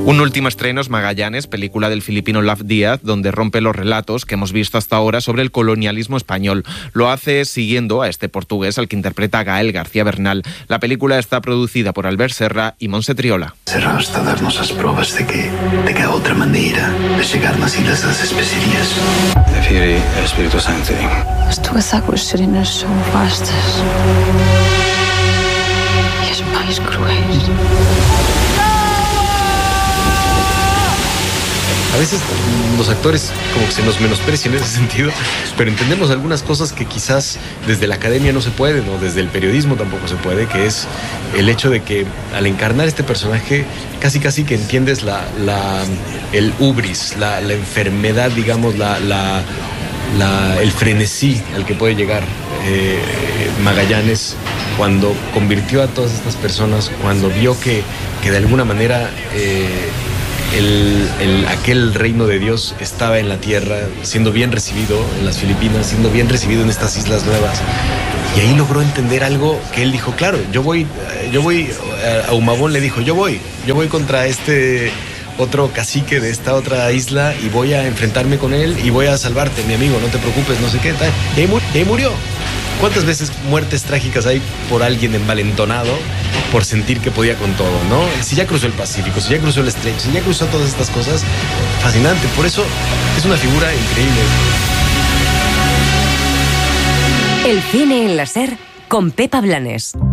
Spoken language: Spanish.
Un último estreno es Magallanes, película del filipino Love Díaz, donde rompe los relatos que hemos visto hasta ahora sobre el colonialismo español. Lo hace siguiendo a este portugués al que interpreta Gael García Bernal. La película está producida por Albert Serra y Montse Triola. Será hasta darnos as probas de que há outra maneira de chegar nas Ilhas das Especiarias. De Fieri e Espírito Santo. As tuas águas serenas são vastas e as mais cruéis. A veces los actores como que se nos menosprecian en ese sentido, pero entendemos algunas cosas que quizás desde la academia no se pueden o desde el periodismo tampoco se puede, que es el hecho de que al encarnar este personaje casi que entiendes el hubris, la enfermedad, digamos, el frenesí al que puede llegar Magallanes cuando convirtió a todas estas personas, cuando vio que de alguna manera aquel reino de Dios estaba en la tierra, siendo bien recibido en las Filipinas, siendo bien recibido en estas islas nuevas. Y ahí logró entender algo que él dijo, claro, yo voy, a Humabón le dijo, yo voy contra este otro cacique de esta otra isla y voy a enfrentarme con él y voy a salvarte, mi amigo, no te preocupes, no sé qué, tal. Y ahí murió. ¿Cuántas veces muertes trágicas hay por alguien envalentonado por sentir que podía con todo, ¿no? Si ya cruzó el Pacífico, si ya cruzó el Estrecho, si ya cruzó todas estas cosas, fascinante. Por eso es una figura increíble. El cine en la SER con Pepa Blanes.